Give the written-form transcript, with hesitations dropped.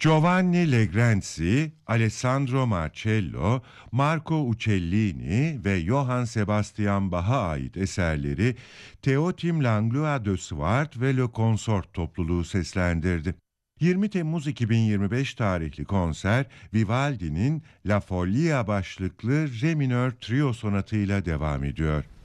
Giovanni Legrenzi, Alessandro Marcello, Marco Uccellini ve Johann Sebastian Bach'a ait eserleri Teotim Langlois de Swart ve Le Consort topluluğu seslendirdi. 20 Temmuz 2025 tarihli konser, Vivaldi'nin La Follia başlıklı Re minör trio sonatıyla devam ediyor.